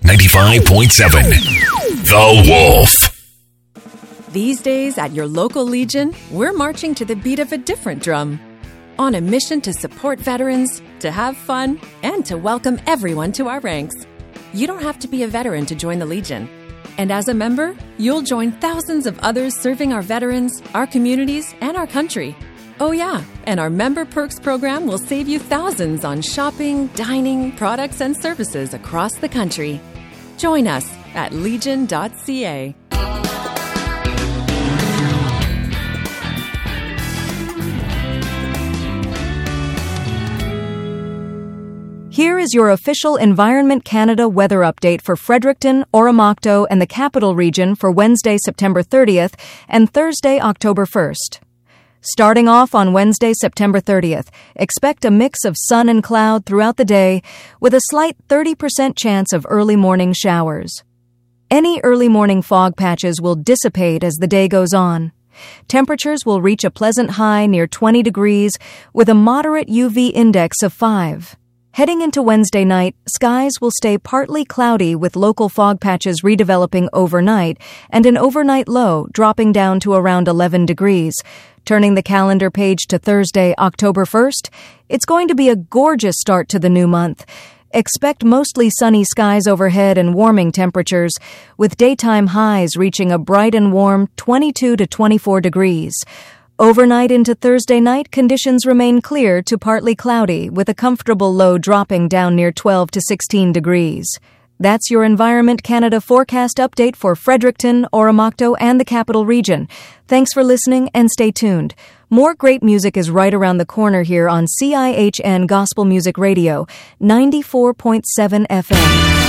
95.7 The Wolf. These days at your local Legion, we're marching to the beat of a different drum. On a mission to support veterans, to have fun, and to welcome everyone to our ranks. You don't have to be a veteran to join the Legion. And as a member, you'll join thousands of others serving our veterans, our communities, and our country. Oh yeah, and our Member Perks program will save you thousands on shopping, dining, products, and services across the country. Join us at legion.ca. Here is your official Environment Canada weather update for Fredericton, Oromocto, and the Capital Region for Wednesday, September 30th and Thursday, October 1st. Starting off on Wednesday, September 30th, expect a mix of sun and cloud throughout the day with a slight 30% chance of early morning showers. Any early morning fog patches will dissipate as the day goes on. Temperatures will reach a pleasant high near 20 degrees with a moderate UV index of 5. Heading into Wednesday night, skies will stay partly cloudy with local fog patches redeveloping overnight and an overnight low dropping down to around 11 degrees. Turning the calendar page to Thursday, October 1st, it's going to be a gorgeous start to the new month. Expect mostly sunny skies overhead and warming temperatures, with daytime highs reaching a bright and warm 22 to 24 degrees. Overnight into Thursday night, conditions remain clear to partly cloudy, with a comfortable low dropping down near 12 to 16 degrees. That's your Environment Canada forecast update for Fredericton, Oromocto, and the Capital Region. Thanks for listening and stay tuned. More great music is right around the corner here on CIHN Gospel Music Radio, 94.7 FM.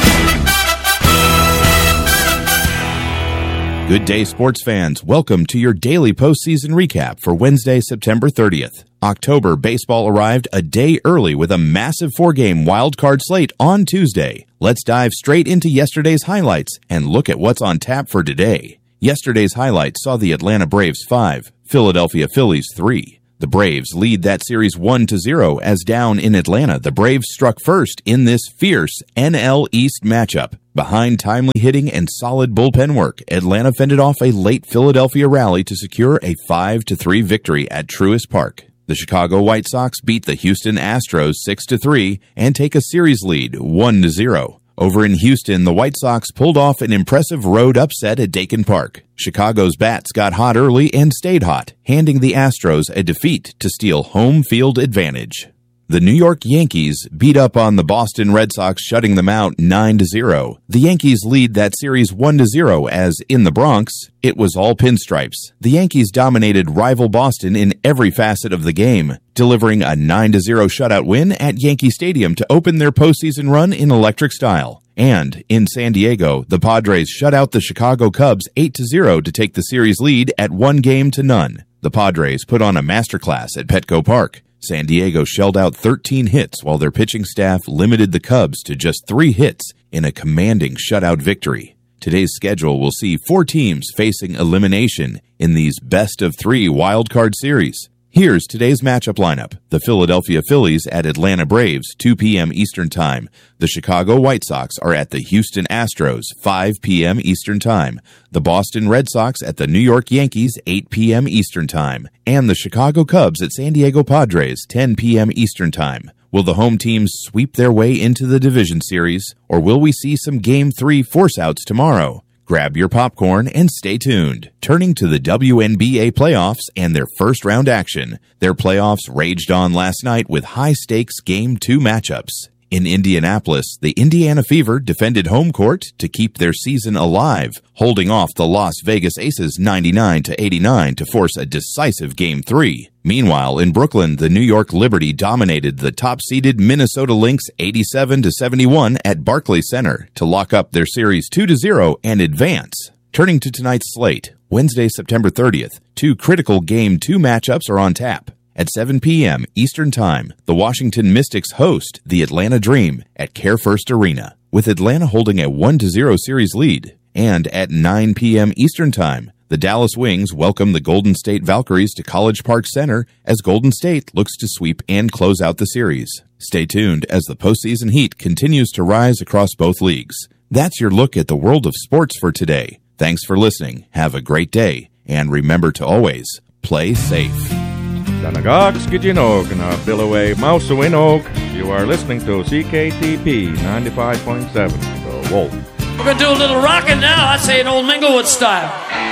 Good day, sports fans. Welcome to your daily postseason recap for Wednesday, September 30th. October baseball arrived a day early with a massive 4-game wildcard slate on Tuesday. Let's dive straight into yesterday's highlights and look at what's on tap for today. Yesterday's highlights saw the Atlanta Braves 5, Philadelphia Phillies 3. The Braves lead that series 1-0 as down in Atlanta, the Braves struck first in this fierce NL East matchup. Behind timely hitting and solid bullpen work, Atlanta fended off a late Philadelphia rally to secure a 5-3 victory at Truist Park. The Chicago White Sox beat the Houston Astros 6-3 and take a series lead 1-0. Over in Houston, the White Sox pulled off an impressive road upset at Dakin Park. Chicago's bats got hot early and stayed hot, handing the Astros a defeat to steal home field advantage. The New York Yankees beat up on the Boston Red Sox, shutting them out 9-0. The Yankees lead that series 1-0 as, in the Bronx, it was all pinstripes. The Yankees dominated rival Boston in every facet of the game, delivering a 9-0 shutout win at Yankee Stadium to open their postseason run in electric style. And, in San Diego, the Padres shut out the Chicago Cubs 8-0 to take the series lead at 1-0. The Padres put on a masterclass at Petco Park. San Diego shelled out 13 hits while their pitching staff limited the Cubs to just 3 hits in a commanding shutout victory. Today's schedule will see 4 teams facing elimination in these best-of-3 wildcard series. Here's today's matchup lineup. The Philadelphia Phillies at Atlanta Braves, 2 p.m. Eastern Time. The Chicago White Sox are at the Houston Astros, 5 p.m. Eastern Time. The Boston Red Sox at the New York Yankees, 8 p.m. Eastern Time. And the Chicago Cubs at San Diego Padres, 10 p.m. Eastern Time. Will the home teams sweep their way into the division series, or will we see some Game 3 force-outs tomorrow? Grab your popcorn and stay tuned. Turning to the WNBA playoffs and their first-round action. Their playoffs raged on last night with high-stakes Game 2 matchups. In Indianapolis, the Indiana Fever defended home court to keep their season alive, holding off the Las Vegas Aces 99-89 to force a decisive Game 3. Meanwhile, in Brooklyn, the New York Liberty dominated the top-seeded Minnesota Lynx 87-71 at Barclays Center to lock up their series 2-0 and advance. Turning to tonight's slate, Wednesday, September 30th, 2 critical Game 2 matchups are on tap. At 7 p.m. Eastern Time, the Washington Mystics host the Atlanta Dream at Care First Arena, with Atlanta holding a 1-0 series lead. And at 9 p.m. Eastern Time, the Dallas Wings welcome the Golden State Valkyries to College Park Center as Golden State looks to sweep and close out the series. Stay tuned as the postseason heat continues to rise across both leagues. That's your look at the world of sports for today. Thanks for listening. Have a great day. And remember to always play safe. Danagog, Skijinog, na Billaway, Mausawinog. You are listening to CKTP 95.7, The Wolf. We're going to do a little rocking now. I say an old Minglewood style.